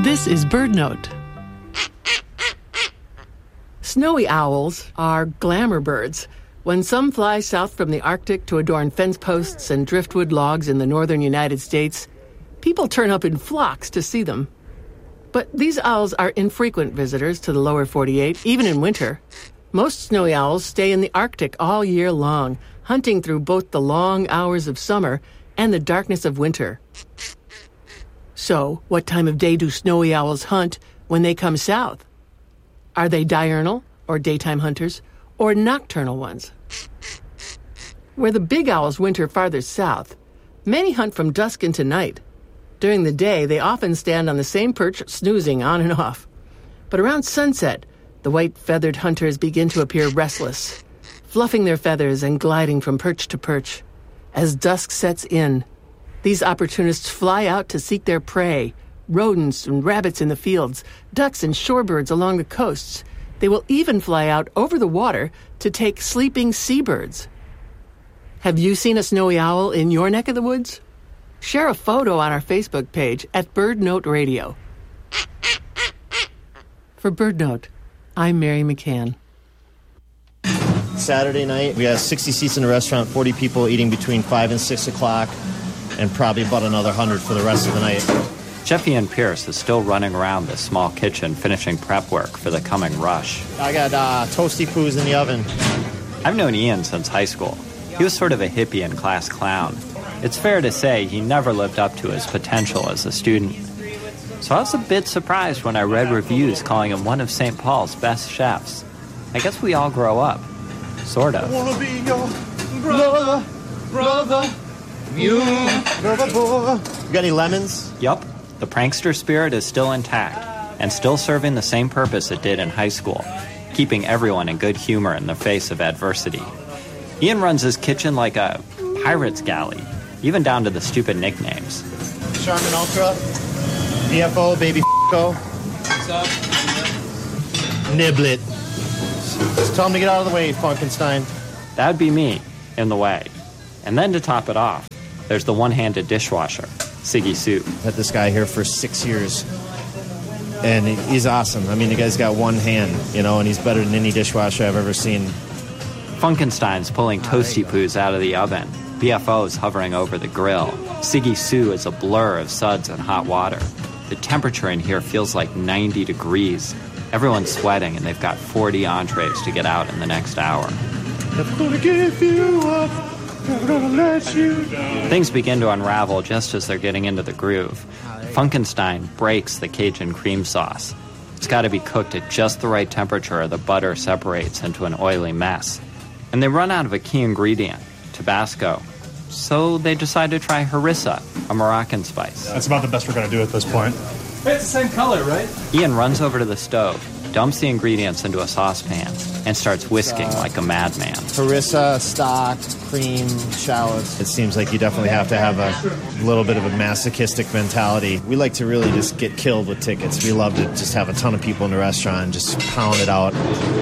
This is BirdNote. Snowy owls are glamour birds. When some fly south from the Arctic to adorn fence posts and driftwood logs in the northern United States, people turn up in flocks to see them. But these owls are infrequent visitors to the lower 48, even in winter. Most snowy owls stay in the Arctic all year long, hunting through both the long hours of summer and the darkness of winter. So, what time of day do snowy owls hunt when they come south? Are they diurnal, or daytime hunters, or nocturnal ones? Where the big owls winter farther south, many hunt from dusk into night. During the day, they often stand on the same perch, snoozing on and off. But around sunset, the white-feathered hunters begin to appear restless, fluffing their feathers and gliding from perch to perch. As dusk sets in, these opportunists fly out to seek their prey, rodents and rabbits in the fields, ducks and shorebirds along the coasts. They will even fly out over the water to take sleeping seabirds. Have you seen a snowy owl in your neck of the woods? Share a photo on our Facebook page at BirdNote Radio. For BirdNote, I'm Mary McCann. Saturday night, we have 60 seats in the restaurant, 40 people eating between 5 and 6 o'clock, and probably about another 100 for the rest of the night. Chef Ian Pierce is still running around this small kitchen finishing prep work for the coming rush. I got toasty poos in the oven. I've known Ian since high school. He was sort of a hippie and class clown. It's fair to say he never lived up to his potential as a student. So I was a bit surprised when I read reviews calling him one of St. Paul's best chefs. I guess we all grow up. Sort of. I wanna be your brother, you boy. You got any lemons? Yup. The prankster spirit is still intact and still serving the same purpose it did in high school, keeping everyone in good humor in the face of adversity. Ian runs his kitchen like a pirate's galley, even down to the stupid nicknames. Charmin Ultra, DFO, Baby F***o. What's up? Niblet. Just tell him to get out of the way, Funkenstein. That'd be me, in the way. And then to top it off, there's the one-handed dishwasher, Siggy Sue. Had this guy here for 6 years, and he's awesome. I mean, the guy's got one hand, and he's better than any dishwasher I've ever seen. Funkenstein's pulling toasty poos out of the oven. BFO's hovering over the grill. Siggy Sue is a blur of suds and hot water. The temperature in here feels like 90 degrees. Everyone's sweating, and they've got 40 entrees to get out in the next hour. Never gonna give you up, never gonna let you down. Things begin to unravel just as they're getting into the groove. Funkenstein breaks the Cajun cream sauce. It's got to be cooked at just the right temperature or the butter separates into an oily mess. And they run out of a key ingredient, Tabasco. So they decide to try harissa, a Moroccan spice. That's about the best we're going to do at this point. Hey, it's the same color, right? Ian runs over to the stove, dumps the ingredients into a saucepan, and starts whisking like a madman. Harissa, stock, cream, shallots. It seems like you definitely have to have a little bit of a masochistic mentality. We like to really just get killed with tickets. We love to just have a ton of people in the restaurant and just pound it out.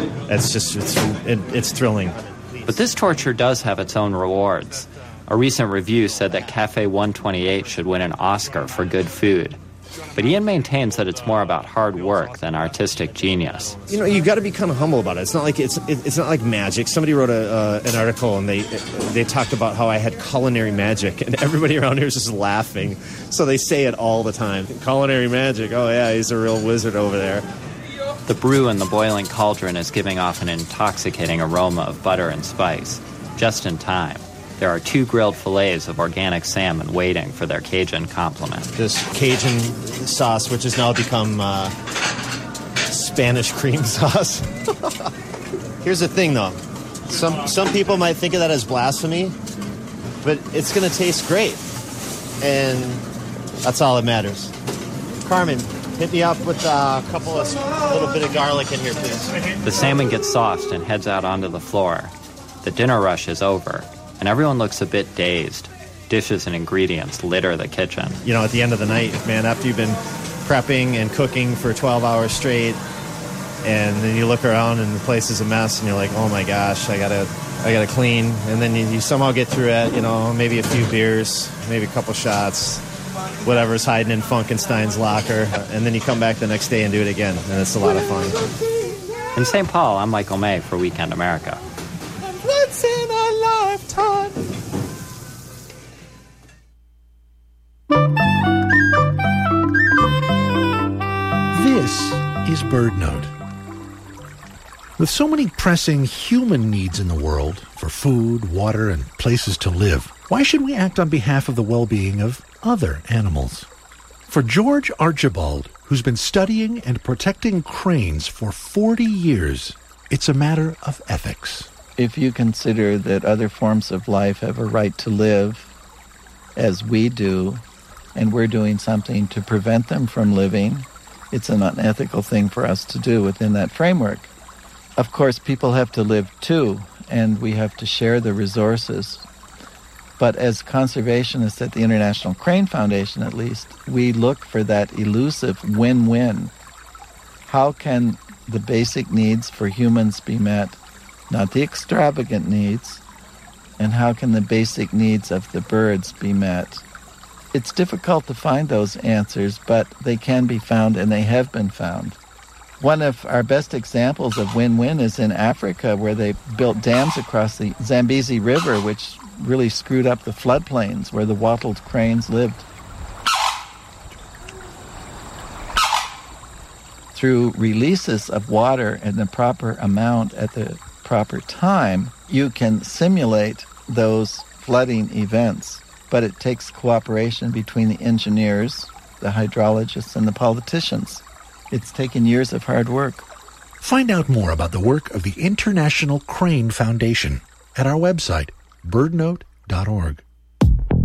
It's thrilling. But this torture does have its own rewards. A recent review said that Cafe 128 should win an Oscar for good food. But Ian maintains that it's more about hard work than artistic genius. You got to be kind of humble about it. It's not like it's not like magic. Somebody wrote an article and they talked about how I had culinary magic, and everybody around here is just laughing. So they say it all the time. Culinary magic. Oh yeah, he's a real wizard over there. The brew in the boiling cauldron is giving off an intoxicating aroma of butter and spice. Just in time. There are 2 grilled fillets of organic salmon waiting for their Cajun complement. This Cajun sauce, which has now become Spanish cream sauce. Here's the thing, though. Some people might think of that as blasphemy, but it's going to taste great. And that's all that matters. Carmen, hit me up with a little bit of garlic in here, please. The salmon gets sauced and heads out onto the floor. The dinner rush is over, and everyone looks a bit dazed. Dishes and ingredients litter the kitchen. At the end of the night, man, after you've been prepping and cooking for 12 hours straight, and then you look around and the place is a mess, and you're like, oh my gosh, I gotta clean. And then you somehow get through it, maybe a few beers, maybe a couple shots, whatever's hiding in Funkenstein's locker, and then you come back the next day and do it again, and it's a lot of fun. In St. Paul, I'm Michael May for Weekend America. Once in a lifetime. This is BirdNote. With so many pressing human needs in the world for food, water, and places to live, why should we act on behalf of the well-being of other animals? For George Archibald, who's been studying and protecting cranes for 40 years, it's a matter of ethics. If you consider that other forms of life have a right to live as we do, and we're doing something to prevent them from living, it's an unethical thing for us to do within that framework. Of course, people have to live too, and we have to share the resources. But as conservationists at the International Crane Foundation, at least, we look for that elusive win-win. How can the basic needs for humans be met, not the extravagant needs, and how can the basic needs of the birds be met? It's difficult to find those answers, but they can be found, and they have been found. One of our best examples of win-win is in Africa, where they built dams across the Zambezi River, which really screwed up the floodplains where the wattled cranes lived. Through releases of water in the proper amount at the proper time, you can simulate those flooding events. But it takes cooperation between the engineers, the hydrologists, and the politicians. It's taken years of hard work. Find out more about the work of the International Crane Foundation at our website, birdnote.org.